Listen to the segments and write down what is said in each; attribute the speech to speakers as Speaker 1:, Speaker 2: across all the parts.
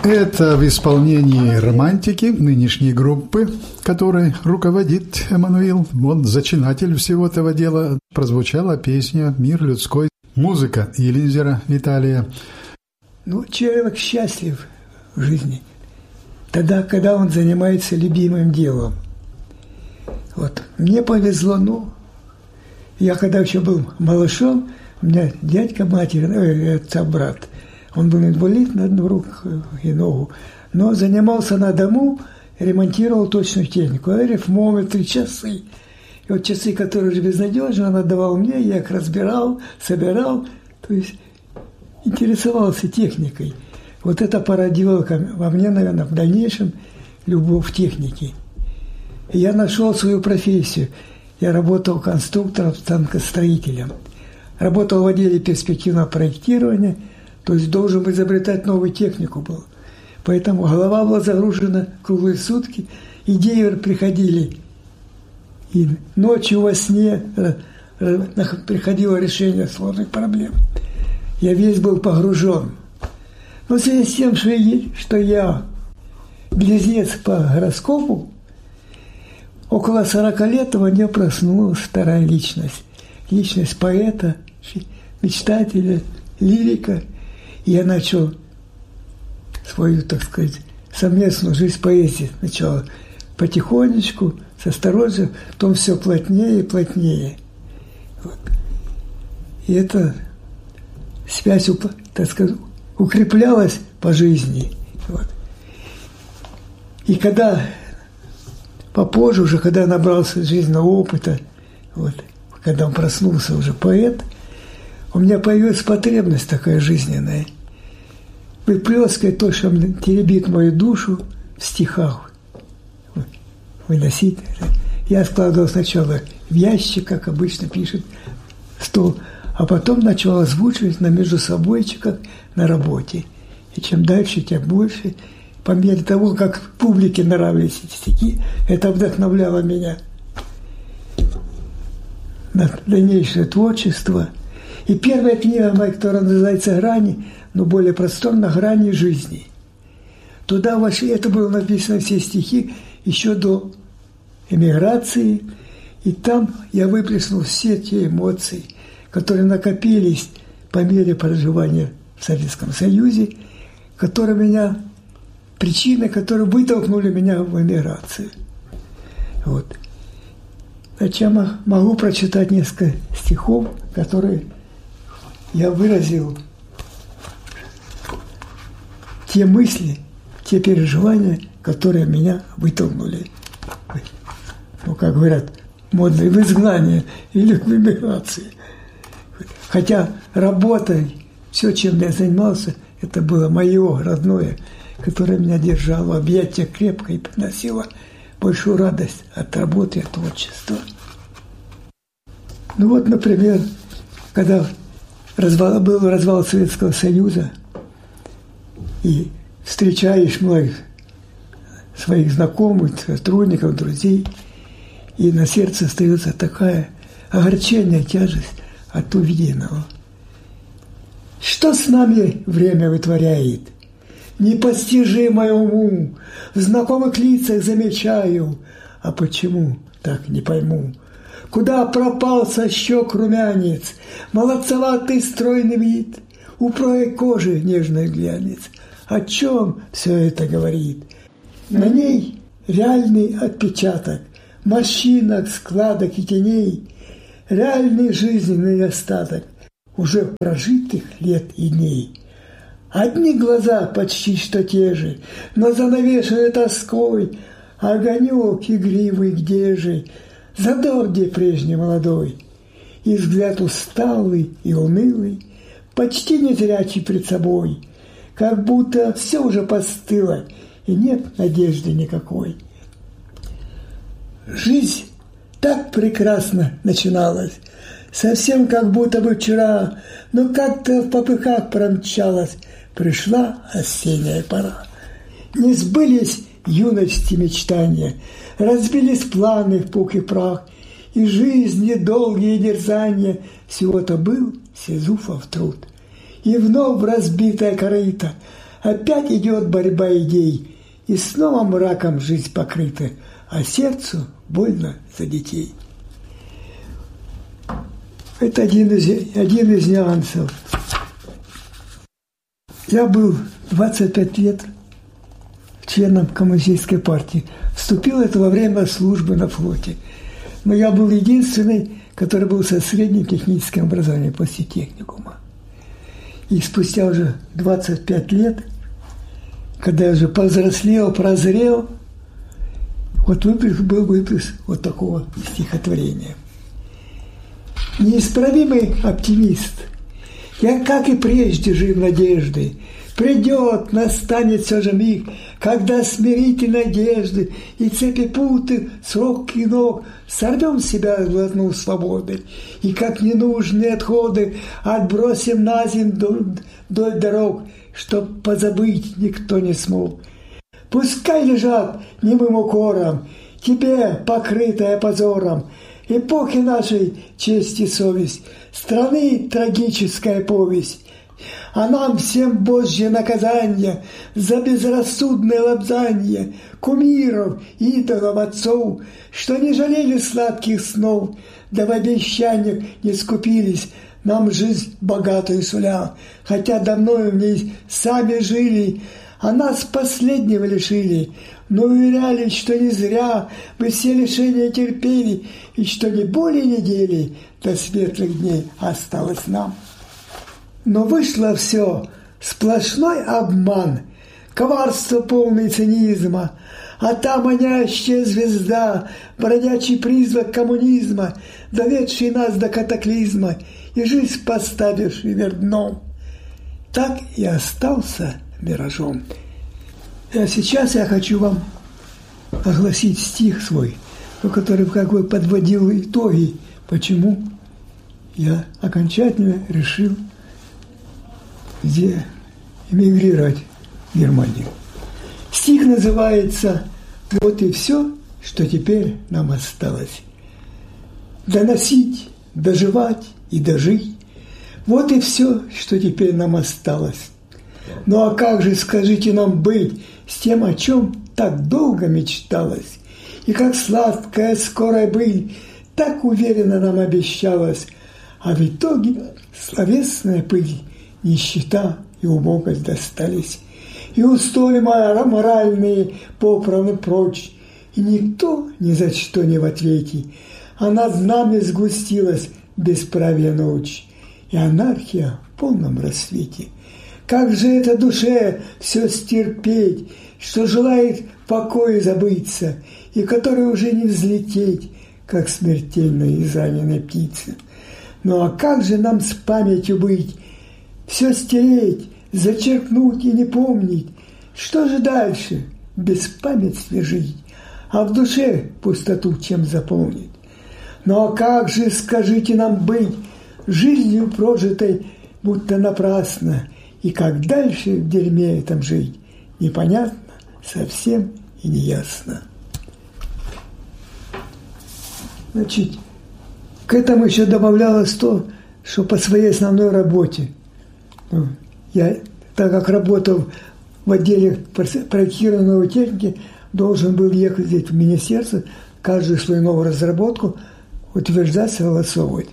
Speaker 1: Это в исполнении романтики нынешней группы, которой руководит Эммануил. Он зачинатель всего этого дела. Прозвучала песня «Мир людской». Музыка Елизера Виталия.
Speaker 2: Человек счастлив в жизни тогда, когда он занимается любимым делом. Мне повезло, я когда еще был малышом, у меня дядька матери, отца брат, он был инвалид на одну руку и ногу, но занимался на дому, ремонтировал точную технику, арифмометры, часы. И часы, которые безнадежны, он отдавал мне, я их разбирал, собирал, то есть интересовался техникой. Это породило во мне, наверное, в дальнейшем любовь к технике. И я нашел свою профессию. Я работал конструктором, станкостроителем. Работал в отделе перспективного проектирования, то есть должен изобретать новую технику был. Поэтому голова была загружена круглые сутки, идеи приходили. И ночью во сне приходило решение сложных проблем. Я весь был погружен. Но в связи с тем, что я близнец по гороскопу, около 40 лет во мне проснулась вторая личность. Личность поэта, мечтателя, лирика. И я начал свою, так сказать, совместную жизнь поэзии. Сначала потихонечку, с осторожностью, потом все плотнее и плотнее. И эта связь, так сказать, укреплялась по жизни. И когда попозже, уже когда набрался жизненного опыта, когда он проснулся уже поэт, у меня появилась потребность такая жизненная. Выплескивать то, что теребит мою душу в стихах. Выносить. Я складывал сначала в ящик, как обычно пишет, стол, а потом начал озвучивать на междусобойчиках на работе. И чем дальше, тем больше. По мере того, как публике нравились эти стихи, это вдохновляло меня на дальнейшее творчество. И первая книга моя, которая называется «Грани», но более просторно «Грани жизни». Туда вошли, это было написано все стихи еще до эмиграции, и там я выплеснул все те эмоции, которые накопились по мере проживания в Советском Союзе, причины, которые вытолкнули меня в эмиграцию. Значит, я могу прочитать несколько стихов, которые я выразил, те мысли, те переживания, которые меня вытолкнули. Как говорят, модно, в изгнание или в эмиграции. Хотя работа, все, чем я занимался, это было мое родное, которое меня держало в объятиях крепко и приносило большую радость от работы и от творчества. Например, когда был развал Советского Союза, и встречаешь многих своих знакомых, сотрудников, друзей, и на сердце остается такая огорчение, тяжесть от увиденного. Что с нами время вытворяет? Непостижимое уму, в знакомых лицах замечаю, а почему, так не пойму. Куда пропал со щек румянец, молодцеватый стройный вид, упругой кожи нежный глянец? О чем все это говорит? На ней реальный отпечаток морщинок, складок и теней, реальный жизненный остаток уже прожитых лет и дней. Одни глаза почти что те же, но занавешены тоской, огонек игривый где же, задор где прежний молодой, и взгляд усталый и унылый, почти незрячий пред собой, как будто все уже постыло, и нет надежды никакой. Жизнь так прекрасно начиналась, совсем как будто бы вчера, но как-то в попыхах промчалась, пришла осенняя пора. Не сбылись юности мечтания, разбились планы в пух и прах, и жизни долгие дерзания всего-то был Сизуфов труд. И вновь разбитая корыта Опять идет борьба идей, и снова мраком жизнь покрыта, а сердцу больно за детей. Это один из нюансов. Я был 25 лет членом коммунистической партии. Вступил это во время службы на флоте. Но я был единственный, который был со средним техническим образованием после техникума. И спустя уже 25 лет, когда я уже повзрослел, прозрел, вот был выпуск вот такого стихотворения. Неисправимый оптимист, я, как и прежде, жил надеждой. Придет, настанет все же миг, когда смирительной надежды и цепи путы, срок и ног сорвем с себя, глотнув свободы, и как ненужные отходы отбросим на землю вдоль дорог, чтоб позабыть никто не смог. Пускай лежат немым укором, тебе, покрытая позором, эпохи нашей честь и совесть, страны трагическая повесть, а нам всем Божье наказание за безрассудное лобзание кумиров, идолов, отцов, что не жалели сладких снов, да в обещаниях не скупились, нам жизнь богатую суля, хотя давно в ней сами жили, а нас последнего лишили, но уверяли, что не зря мы все лишения терпели, и что не более недели до светлых дней осталось нам. Но вышло все, сплошной обман, коварство полный цинизма, а та манящая звезда, бродячий призвак коммунизма, доведший нас до катаклизма и жизнь поставивший вверх дном, так и остался миражом. А сейчас я хочу вам огласить стих свой, который как бы подводил итоги, почему я окончательно решил где эмигрировать в Германию. Стих называется «Вот и все, что теперь нам осталось. Доносить, доживать и дожить. Вот и все, что теперь нам осталось. Ну а как же, скажите нам, быть с тем, о чем так долго мечталось, и как сладкая скорая быль так уверенно нам обещалась, а в итоге словесная пыль, нищета и убогость достались, и устои моральные попраны прочь, и никто ни за что не в ответе, а над нами сгустилась бесправие ночь, и анархия в полном рассвете. Как же это душе все стерпеть, что желает в покое забыться, и которой уже не взлететь, как смертельной израненной птицы. Ну а как же нам с памятью быть, все стереть, зачеркнуть и не помнить? Что же дальше? В беспамятстве жить, а в душе пустоту чем заполнить? Ну а как же, скажите нам, быть жизнью прожитой, будто напрасно, и как дальше в дерьме этом жить? Непонятно, совсем и неясно. Значит, к этому еще добавлялось то, что по своей основной работе я, так как работал в отделе проектированной техники, должен был ехать здесь в министерство, каждую свою новую разработку утверждать, согласовывать.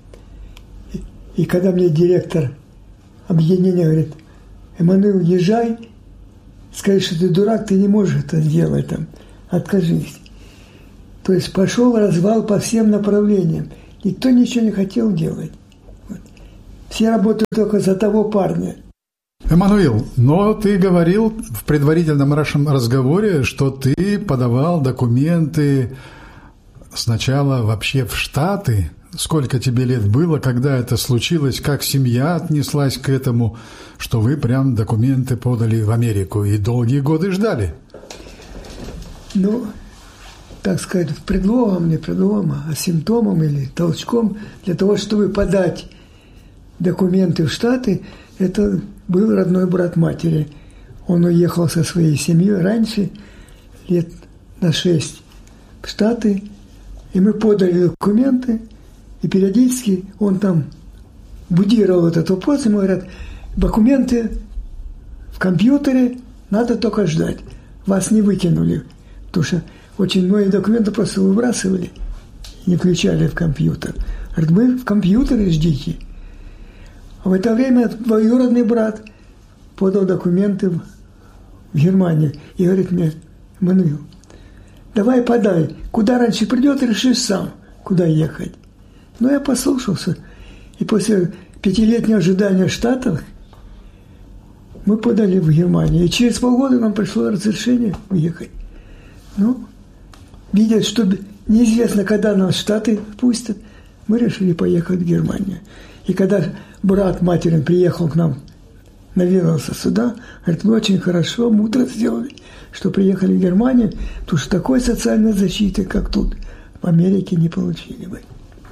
Speaker 2: И когда мне директор объединения говорит: Эммануил, езжай, скажи, что ты дурак, ты не можешь это сделать, там, откажись. То есть пошел развал по всем направлениям. Никто ничего не хотел делать. Вот. Все работают только за того парня.
Speaker 1: Эммануил, но ты говорил в предварительном нашем разговоре, что ты подавал документы сначала вообще в Штаты. Сколько тебе лет было, когда это случилось, как семья отнеслась к этому, что вы прям документы подали в Америку и долгие годы ждали?
Speaker 2: Ну, так сказать, предлогом, а симптомом или толчком для того, чтобы подать документы в Штаты, это был родной брат матери. Он уехал со своей семьей раньше, лет на 6 в Штаты, и мы подали документы, и периодически он там будировал этот вопрос, ему говорят: документы компьютере надо только ждать. Вас не выкинули. Потому что очень многие документы просто выбрасывали и не включали в компьютер. Говорит, вы в компьютере ждите. А в это время двоюродный брат подал документы в Германию. И говорит мне, Эммануил, давай подай. Куда раньше придет, решишь сам, куда ехать. Ну, я послушался. И после 5-летнего ожидания в Штатах мы подали в Германию. И через полгода нам пришло разрешение уехать. Ну, видя, что неизвестно, когда нас в Штаты пустят, мы решили поехать в Германию. И когда брат материн приехал к нам, наведался сюда, говорит, мы очень хорошо, мудро сделали, что приехали в Германию, потому что такой социальной защиты, как тут, в Америке не получили бы.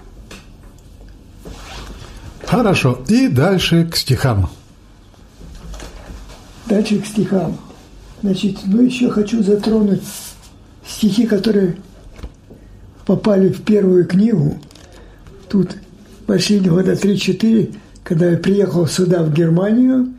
Speaker 1: Хорошо. И дальше к стихам.
Speaker 2: Дальше к стихам. Значит, еще хочу затронуть стихи, которые попали в первую книгу. Тут пошли года 3-4, когда я приехал сюда, в Германию.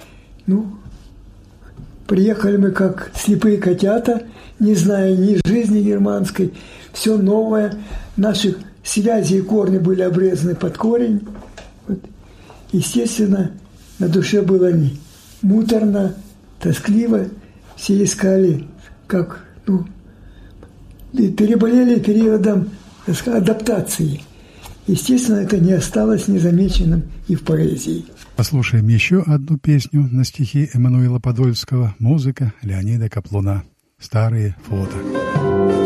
Speaker 2: Приехали мы как слепые котята, не зная ни жизни германской, все новое. Наши связи и корни были обрезаны под корень. Вот. Естественно, на душе было муторно, тоскливо. Все искали, как, переболели периодом, так сказать, адаптации. Естественно, это не осталось незамеченным и в поэзии.
Speaker 1: Послушаем еще одну песню на стихи Эммануила Подольского. Музыка Леонида Каплуна. «Старые фото».